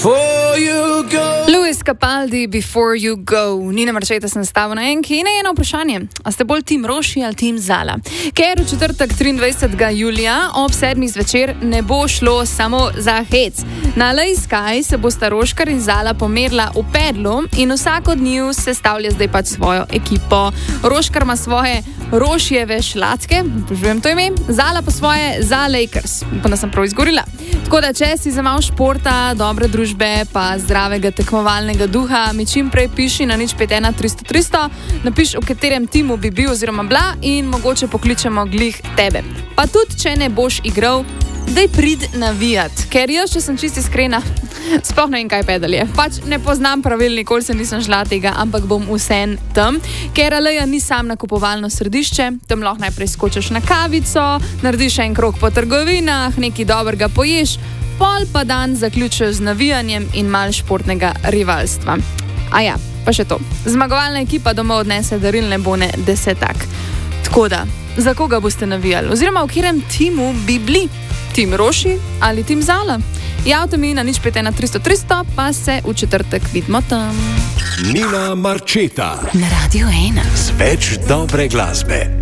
Luis Capaldi, Before You Go. Nina Marčeta sem stava na enki in eno vprašanje. A ste bolj tim Roši ali tim Zala? Ker v četrtek 23. julija ob 7. zvečer ne bo šlo samo za hec. Na Lejskaj se bosta Roškar in Zala pomerila v pedlu in vsak od njiju sestavlja zdaj pač svojo ekipo. Roškar ima svoje Rošijeve šlatke, požujem to ime, Zala pa svoje za Lakers. Pa da sem prav izgovorila. Tako da, če si za malo športa, dobre družbe, pa zdravega tekmovalnega duha, mi čim prej piši na 051 300 300, napiš, v katerem timu bi bil oziroma bila in mogoče pokličemo glih tebe. Pa tudi, če ne boš igral, daj prid navijat. Ker jaz, če sem čisto iskrena, sploh ne vem, kaj pedal je. Pač ne poznam pravil, nikoli se nisem šla tega, ampak bom vsem tam. Ker Aleja ni sam nakupovalno središče, tam lahko najprej skočiš na kavico, narediš en krog po trgovinah, nekaj dobrega poješ, pol pa dan zaključiš z navijanjem in malo športnega rivalstva. A ja, pa še to. Zmagovalna ekipa domov odnese darilne bone desetak. Tako da, za koga boste navijali? Oziroma, v katerem timu bi bili? Tim Roši ali tim Zala? Javite mi na 051 300 300, pa se v četrtek vidimo tam. Nina Marčeta na Radio 1 z več dobre glasbe.